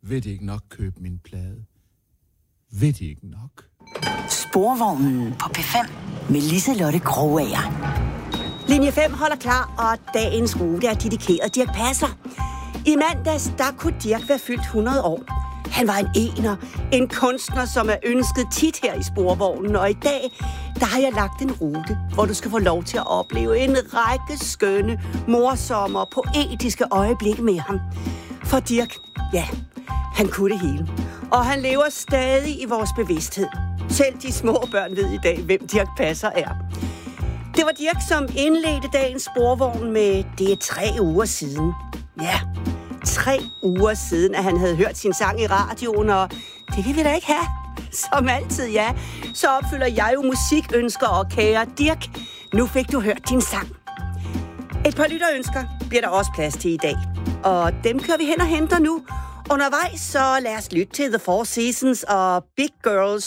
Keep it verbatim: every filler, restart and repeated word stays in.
Vil de ikke nok købe min plade? Vil de ikke nok? Sporvognen på P fem med Liselotte Krogager. Linje fem holder klar, og dagens rute er dedikeret Dirch Passer. I mandags, der kunne Dirch være fyldt hundrede år. Han var en ener, en kunstner, som er ønsket tit her i Sporvognen, og i dag, der har jeg lagt en rute, hvor du skal få lov til at opleve en række skønne, morsomme og poetiske øjeblikke med ham. For Dirch, ja, han kunne det hele. Og han lever stadig i vores bevidsthed. Selv de små børn ved i dag, hvem Dirch Passer er. Det var Dirch, som indledte dagens Sporvogn med, det er tre uger siden. Ja, tre uger siden, at han havde hørt sin sang i radioen, og det vil vi da ikke have. Som altid, ja. Så opfylder jeg jo musikønsker, og kære Dirch, nu fik du hørt din sang. Et par lytterønsker bliver der også plads til i dag. Og dem kører vi hen og henter nu. Undervejs, så lad os lytte til The Four Seasons og Big Girls